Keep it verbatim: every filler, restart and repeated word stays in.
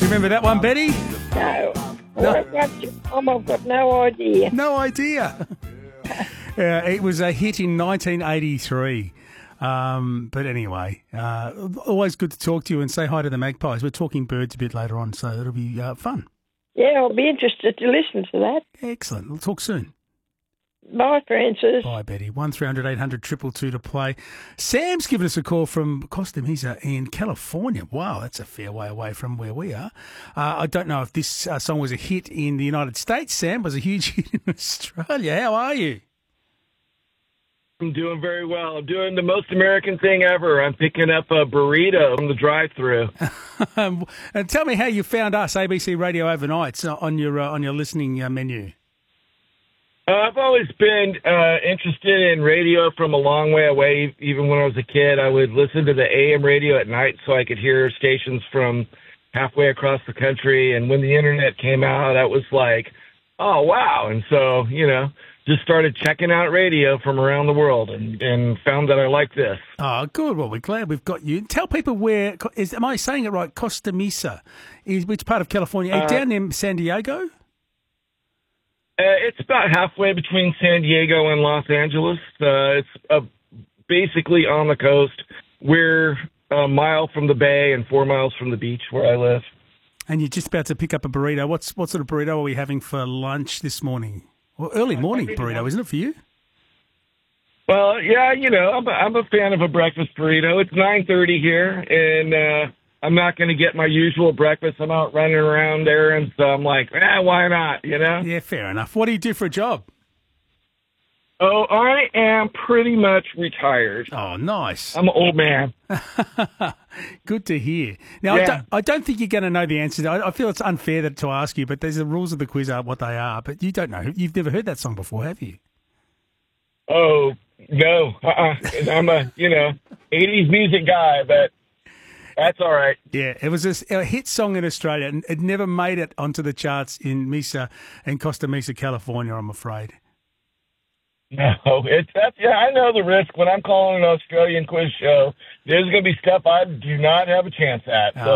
remember that one, Betty? No. No. I've got, I've got no idea. No idea. uh, it was a hit in nineteen eighty-three. Um, but anyway, uh, always good to talk to you and say hi to the Magpies. We're talking birds a bit later on, so it'll be uh, fun. Yeah, I'll be interested to listen to that. Excellent. We'll talk soon. Bye, Francis. Bye, Betty. one three hundred eight hundred two two two to play. Sam's given us a call from Costa Mesa in California. Wow, that's a fair way away from where we are. Uh, I don't know if this uh, song was a hit in the United States, Sam. It was a huge hit in Australia. How are you? I'm doing very well. I'm doing the most American thing ever. I'm picking up a burrito from the drive-thru. um, and tell me how you found us, A B C Radio Overnights, uh, on your uh, on your listening uh, menu. Uh, I've always been uh, interested in radio from a long way away. Even when I was a kid, I would listen to the A M radio at night so I could hear stations from halfway across the country. And when the internet came out, I was like, oh, wow. And so, you know, just started checking out radio from around the world and, and found that I like this. Oh, good. Well, we're glad we've got you. Tell people where, is, am I saying it right, Costa Mesa, is which part of California? Uh, down in San Diego? Uh, it's about halfway between San Diego and Los Angeles. Uh, it's uh, basically on the coast. We're a mile from the bay and four miles from the beach where I live. And you're just about to pick up a burrito. What's What sort of burrito are we having for lunch this morning? Well, early morning burrito, isn't it, for you? Well, yeah, you know, I'm a, I'm a fan of a breakfast burrito. It's nine thirty here, and uh, I'm not going to get my usual breakfast. I'm out running around errands, so I'm like, eh, why not, you know? Yeah, fair enough. What do you do for a job? Oh, I am pretty much retired. Oh, nice. I'm an old man. Good to hear. Now, yeah. I, don't, I don't think you're going to know the answer. I, I feel it's unfair that, to ask you, but there's the rules of the quiz are what they are. But you don't know. You've never heard that song before, have you? Oh, no. Uh-uh. I'm a, you know, eighties music guy, but that's all right. Yeah, it was a, a hit song in Australia, and it never made it onto the charts in Mesa and Costa Mesa, California, I'm afraid. No, it's that's yeah. I know the risk when I'm calling an Australian quiz show. There's going to be stuff I do not have a chance at. So.